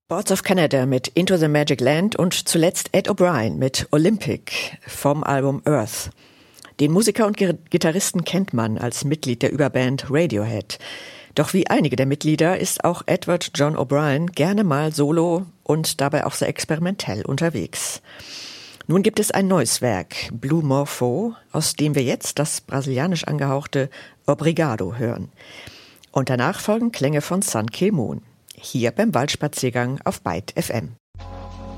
Boards of Canada mit Into the Magic Land und zuletzt Ed O'Brien mit Olympic vom Album Earth. Den Musiker und Gitarristen kennt man als Mitglied der Überband Radiohead. Doch wie einige der Mitglieder ist auch Edward John O'Brien gerne mal solo und dabei auch sehr experimentell unterwegs. Nun gibt es ein neues Werk, Blue Morpho, aus dem wir jetzt das brasilianisch angehauchte Obrigado hören. Und danach folgen Klänge von Sun Kill Moon. Hier beim Waldspaziergang auf Byte FM.